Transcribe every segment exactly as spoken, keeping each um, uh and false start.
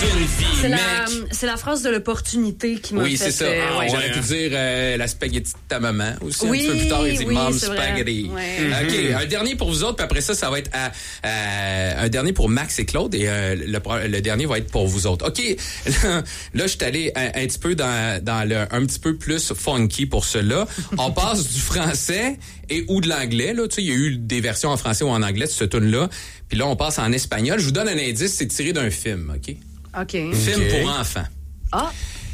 une vie, c'est mec. la, c'est la phrase de l'opportunité qui m'a Oui, fait... c'est ça. Euh, On ouais. aurait pu dire euh, la spaghetti de ta maman aussi. Oui, un petit peu plus tard, il dit oui, Mom c'est vrai. Spaghetti. Ouais. Mm-hmm. OK, un dernier pour vous autres, puis après ça, ça va être à, à, un dernier pour Max et Claude, et euh, le, le dernier va être pour vous autres. OK, là, là je suis allé un, un petit peu dans, dans le un petit peu plus funky pour cela. On passe du français et ou de l'anglais. Là, tu sais, il y a eu des versions en français ou en anglais de ce tune-là. Puis là, on passe en espagnol. Je vous donne un indice, c'est tiré d'un film, OK? OK. Film OK. pour enfants. Ah,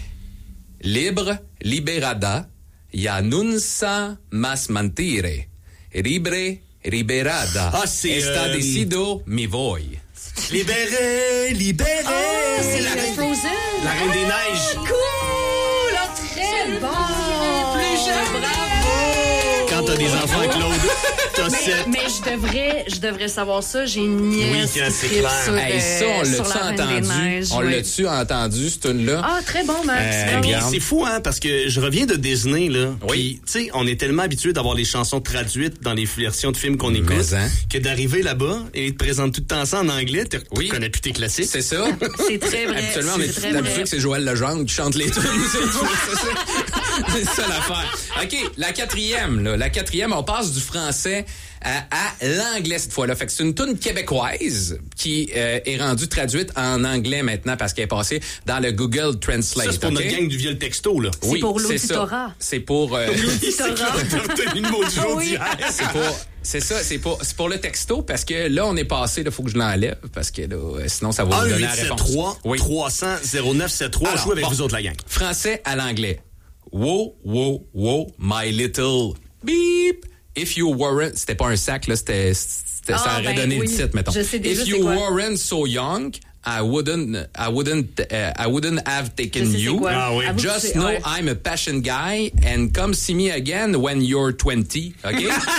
Libre, liberada, ya nunca más mentire. Libre, liberada. Ah, c'est, Está euh, decido, mi voy. Libéré, libéré. oh, c'est la, la reine, Frozen. la reine des neiges. Cool! Ah, très bon! Plus jeune. Bravo! Quand t'as des enfants, Claude, t'as Mais, sept. mais je devrais, je devrais savoir ça. J'ai une nièce Oui, qui c'est tripe clair. sur, Hey, ça, on euh, sur l'a-tu la Reine des entendu? Neiges, On oui. l'a-tu entendu, ce tune-là? Ah, très bon, Max. Euh, bravo. Puis regarde. c'est fou, hein, parce que je reviens de Disney, là. Oui. Puis, tu sais, on est tellement habitué d'avoir les chansons traduites dans les versions de films qu'on écoute, Mais, hein. que d'arriver là-bas et ils te présentent tout le temps ça en anglais, tu Oui. connais plus tes classiques. C'est ça? C'est très vrai. Habituellement, on c'est est très habitué vrai. que c'est Joël Legendre qui chante les tunes. C'est ça, c'est ça l'affaire. OK, la quatrième, là. La quatrième, on passe du français à, à l'anglais cette fois-là. Fait que c'est une tune québécoise qui euh, est rendue traduite en anglais maintenant parce qu'elle est passée dans le Google Translate. Ça, c'est pour OK? notre gang du viol texto, là. C'est Oui, pour c'est ça. l'auditorat. C'est pour... euh, L'auditorat. T'as retenu le mot du jour Oui. d'hier. c'est pour... C'est ça, c'est pour, c'est pour le texto parce que là, on est passé, il faut que je l'enlève parce que là, euh, sinon, ça va un vous donner huit la sept réponse. trois Oui. trois cents zéro neuf sept trois. Alors, Joue avec bon. vous autres, la gang. Français à l'anglais. Wow, wow, wow, my little beep. If you weren't, c'était pas un sac, là, c'était, c'était Ah, ça aurait ben donné oui. le titre, mettons. Je sais déjà If c'est you quoi. weren't so young, I wouldn't, I wouldn't, uh, I wouldn't have taken Je sais c'est you. quoi. Ah oui. Avoue que Just c'est- know ouais. I'm a passion guy and come see me again when you're twenty. OK?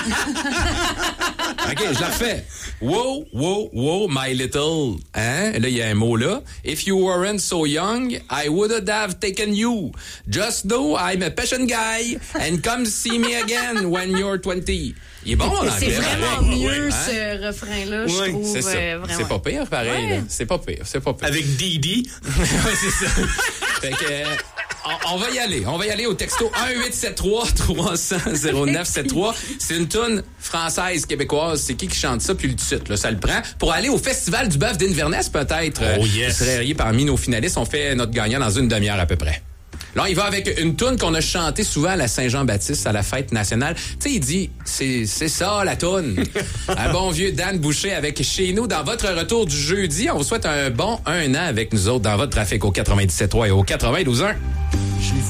OK, je la refais. Wow, wow, wow, my little. Hein? Là, il y a un mot là. If you weren't so young, I wouldn't have taken you. Just know I'm a passion guy and come see me again when you're twenty. Il est bon en Mais anglais. c'est vraiment pareil. mieux, Hein? ce refrain-là, je Ouais, trouve. C'est ça. euh, vraiment. C'est pas pire, pareil. Ouais. là. C'est pas pire. C'est pas pire. Avec Didi. Ouais, c'est ça. Fait que, euh, on, on va y aller. On va y aller au texto un huit sept trois trois cents zéro neuf sept trois. C'est une toune française, québécoise. C'est qui qui chante ça? Puis le titre, là, ça le prend. Pour aller au Festival du Bœuf d'Inverness, peut-être. Oh, euh, yes. Vous seriez parmi nos finalistes. On fait notre gagnant dans une demi-heure à peu près. Là, il va avec une toune qu'on a chantée souvent à la Saint-Jean-Baptiste, à la fête nationale. Tu sais, il dit, c'est, c'est ça, la toune. Un bon vieux Dan Boucher avec Chez nous. Dans votre retour du jeudi, on vous souhaite un bon un an avec nous autres dans votre trafic au quatre-vingt-dix-sept trois et au quatre-vingt-douze un.